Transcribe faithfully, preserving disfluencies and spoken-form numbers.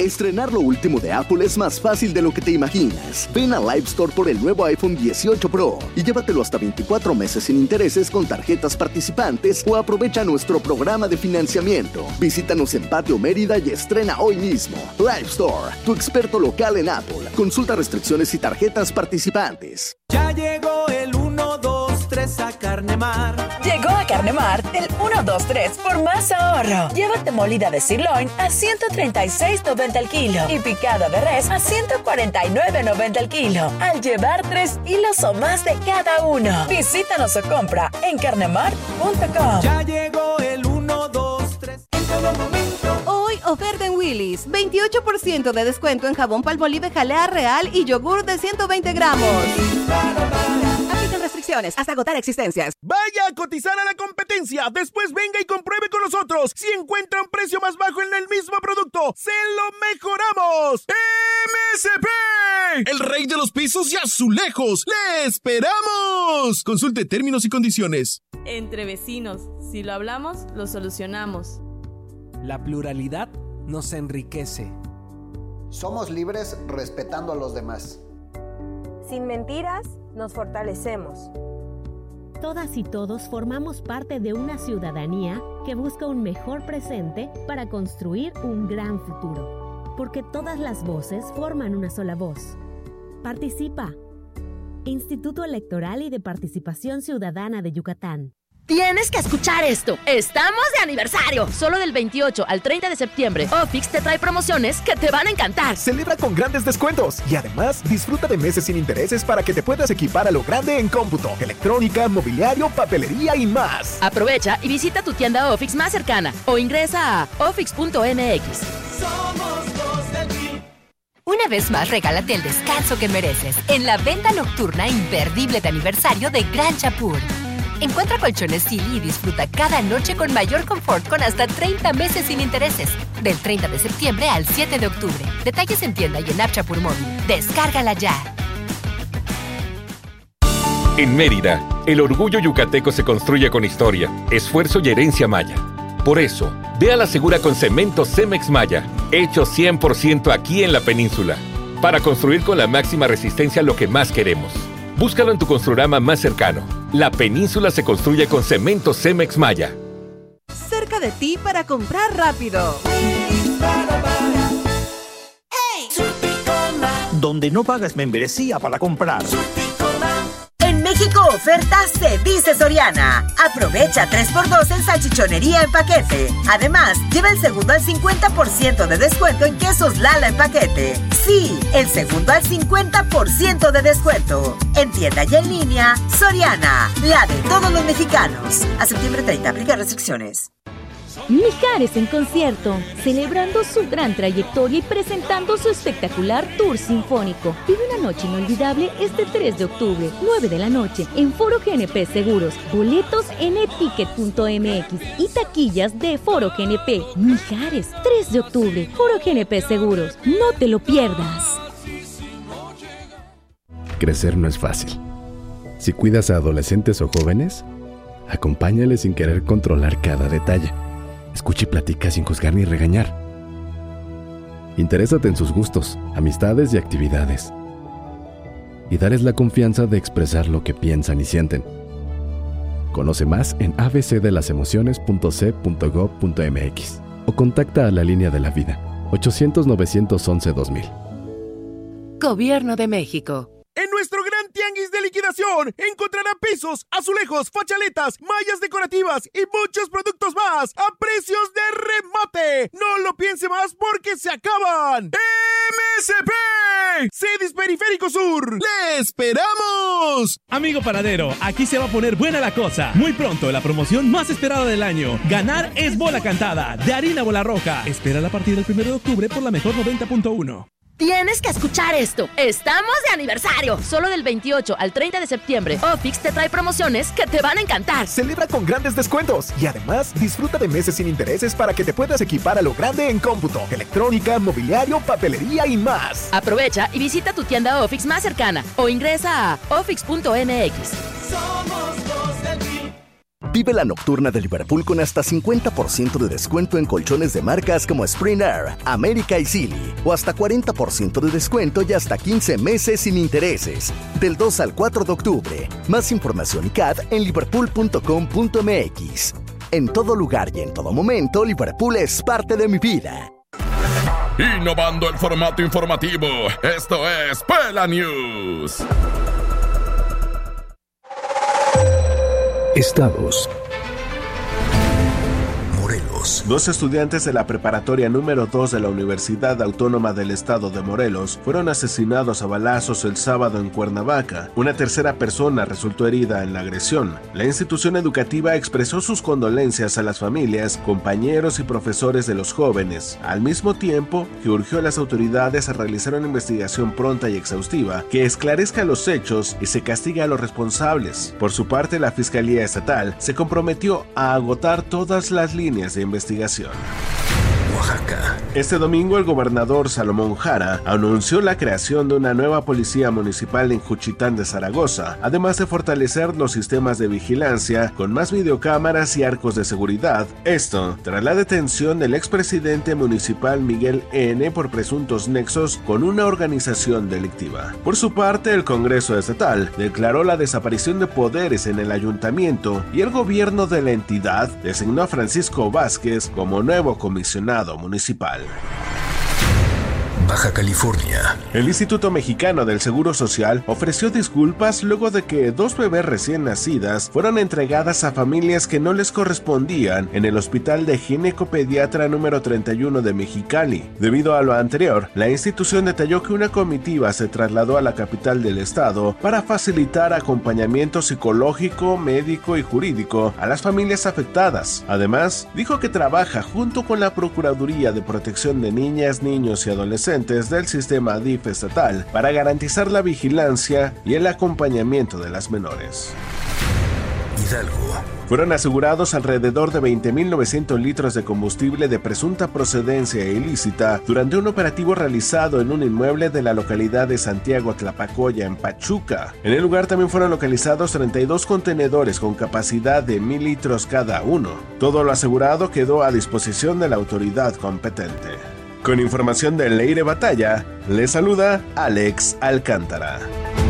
Estrenar lo último de Apple es más fácil de lo que te imaginas. Ven a Live Store por el nuevo iPhone dieciocho Pro y llévatelo hasta veinticuatro meses sin intereses con tarjetas participantes o aprovecha nuestro programa de financiamiento. Visítanos en Patio Mérida y estrena hoy mismo. Live Store, tu experto local en Apple. Consulta restricciones y tarjetas participantes. Ya llegó el uno, dos, tres a Carnemar. Llegó a Carnemar el uno, dos, tres por más ahorro. Llévate molida de sirloin a ciento treinta y seis noventa el kilo y picada de res a ciento cuarenta y nueve noventa el kilo. Al llevar tres kilos o más de cada uno. Visítanos o compra en carnemar punto com. Ya llegó el uno, dos, tres en todo momento. Hoy oferta en Willy's. veintiocho por ciento de descuento en jabón Palmolive Jalea Real y yogur de ciento veinte gramos. Aplican restricciones hasta agotar existencias. Vaya a cotizar a la competencia. Después venga y compruebe con nosotros. Si encuentra un precio más bajo en el mismo producto, ¡se lo mejoramos! ¡M S P! El rey de los pisos y azulejos. ¡Le esperamos! Consulte términos y condiciones. Entre vecinos, si lo hablamos, lo solucionamos. La pluralidad nos enriquece. Somos libres respetando a los demás. Sin mentiras, nos fortalecemos. Todas y todos formamos parte de una ciudadanía que busca un mejor presente para construir un gran futuro. Porque todas las voces forman una sola voz. Participa. Instituto Electoral y de Participación Ciudadana de Yucatán. Tienes que escuchar esto. ¡Estamos de aniversario! Solo del veintiocho al treinta de septiembre, Ofix te trae promociones que te van a encantar. Celebra con grandes descuentos y además disfruta de meses sin intereses para que te puedas equipar a lo grande en cómputo, electrónica, mobiliario, papelería y más. Aprovecha y visita tu tienda Ofix más cercana o ingresa a ofix punto m x. Somos los del P. Una vez más, regálate el descanso que mereces en la venta nocturna imperdible de aniversario de Gran Chapur. Encuentra colchones Silly y disfruta cada noche con mayor confort con hasta treinta meses sin intereses. Del treinta de septiembre al siete de octubre. Detalles en tienda y en App Chapur Móvil. Descárgala ya. En Mérida, el orgullo yucateco se construye con historia, esfuerzo y herencia maya. Por eso, ve a la segura con cemento Cemex Maya, hecho cien por ciento aquí en la península, para construir con la máxima resistencia lo que más queremos. Búscalo en tu Construrama más cercano. La península se construye con cemento Cemex Maya. Cerca de ti para comprar rápido. Donde no pagas membresía para comprar. En México ofertas se dice Soriana. Aprovecha tres por dos en salchichonería en paquete. Además, lleva el segundo al cincuenta por ciento de descuento en quesos Lala en paquete. Sí, el segundo al cincuenta por ciento de descuento. En tienda y en línea, Soriana, la de todos los mexicanos. A septiembre treinta, aplica restricciones. Mijares en concierto, celebrando su gran trayectoria y presentando su espectacular tour sinfónico. Vive una noche inolvidable este tres de octubre, nueve de la noche, en Foro G N P Seguros. Boletos en eticket punto m x y taquillas de Foro G N P. Mijares, tres de octubre, Foro G N P Seguros. No te lo pierdas. Crecer no es fácil. Si cuidas a adolescentes o jóvenes, acompáñales sin querer controlar cada detalle. Escucha y platica sin juzgar ni regañar. Interésate en sus gustos, amistades y actividades. Y dales la confianza de expresar lo que piensan y sienten. Conoce más en a b c de las emociones punto c punto gob punto m x o contacta a la línea de la vida ochocientos, novecientos once, dos mil. Gobierno de México. En nuestro gran tianguis de liquidación encontrará pisos, azulejos, fachaletas, mallas decorativas y muchos productos más a precios de remate. No lo piense más porque se acaban. ¡M S P! Cedis Periférico Sur. ¡Le esperamos! Amigo panadero, aquí se va a poner buena la cosa. Muy pronto la promoción más esperada del año. Ganar es bola cantada de harina bola roja. Espérala a partir del primero de octubre por la mejor noventa punto uno. Tienes que escuchar esto. ¡Estamos de aniversario! Solo del veintiocho al treinta de septiembre, Ofix te trae promociones que te van a encantar. Celebra con grandes descuentos y además disfruta de meses sin intereses para que te puedas equipar a lo grande en cómputo, electrónica, mobiliario, papelería y más. Aprovecha y visita tu tienda Ofix más cercana o ingresa a ofix punto m x. Somos los del P. Vive la nocturna de Liverpool con hasta cincuenta por ciento de descuento en colchones de marcas como Spring Air, América y Silly, o hasta cuarenta por ciento de descuento y hasta quince meses sin intereses. Del dos al cuatro de octubre. Más información y C A D en liverpool punto com punto m x. En todo lugar y en todo momento, Liverpool es parte de mi vida. Innovando el formato informativo, esto es Pela News. Estados. Dos estudiantes de la preparatoria número dos de la Universidad Autónoma del Estado de Morelos fueron asesinados a balazos el sábado en Cuernavaca. Una tercera persona resultó herida en la agresión. La institución educativa expresó sus condolencias a las familias, compañeros y profesores de los jóvenes, al mismo tiempo que urgió a las autoridades a realizar una investigación pronta y exhaustiva que esclarezca los hechos y se castigue a los responsables. Por su parte, la Fiscalía Estatal se comprometió a agotar todas las líneas de investigación. Oaxaca. Este domingo el gobernador Salomón Jara anunció la creación de una nueva policía municipal en Juchitán de Zaragoza, además de fortalecer los sistemas de vigilancia con más videocámaras y arcos de seguridad. Esto tras la detención del expresidente municipal Miguel N. por presuntos nexos con una organización delictiva. Por su parte, el Congreso Estatal declaró la desaparición de poderes en el ayuntamiento y el gobierno de la entidad designó a Francisco Vázquez como nuevo comisionado municipal. Baja California. El Instituto Mexicano del Seguro Social ofreció disculpas luego de que dos bebés recién nacidas fueron entregadas a familias que no les correspondían en el Hospital de Ginecopediatra número treinta y uno de Mexicali. Debido a lo anterior, la institución detalló que una comitiva se trasladó a la capital del estado para facilitar acompañamiento psicológico, médico y jurídico a las familias afectadas. Además, dijo que trabaja junto con la Procuraduría de Protección de Niñas, Niños y Adolescentes del sistema D I F estatal para garantizar la vigilancia y el acompañamiento de las menores. Hidalgo. Fueron asegurados alrededor de veinte mil novecientos litros de combustible de presunta procedencia ilícita durante un operativo realizado en un inmueble de la localidad de Santiago Tlapacoya, en Pachuca. En el lugar también fueron localizados treinta y dos contenedores con capacidad de mil litros cada uno. Todo lo asegurado quedó a disposición de la autoridad competente. Con información de Leire Batalla, le saluda Alex Alcántara.